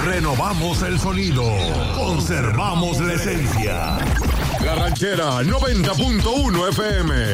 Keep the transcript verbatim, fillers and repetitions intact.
Renovamos el sonido. Conservamos la esencia. La Ranchera noventa punto uno F M.